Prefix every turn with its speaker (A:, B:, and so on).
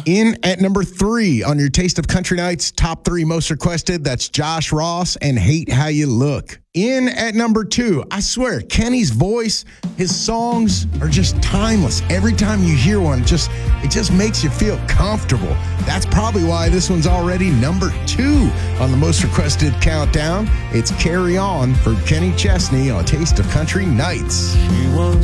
A: In at number 3 on your Taste of Country Nights top 3 most requested, that's Josh Ross and Hate How You Look. In at number 2, I swear, Kenny's voice, his songs are just timeless. Every time you hear one, it just makes you feel comfortable. That's probably why this one's already number 2 on the most requested countdown. It's Carry On for Kenny Chesney on Taste of Country Nights.
B: She was